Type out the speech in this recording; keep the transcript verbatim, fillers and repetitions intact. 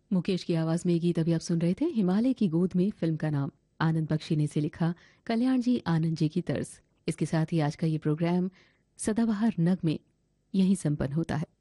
मुकेश की आवाज में ये गीत अभी आप सुन रहे थे। हिमालय की गोद में फिल्म का नाम। आनंद बख्शी ने इसे लिखा, कल्याण जी आनंद जी की तर्ज। इसके साथ ही आज का ये प्रोग्राम सदाबहार नग में यहीं संपन्न होता है।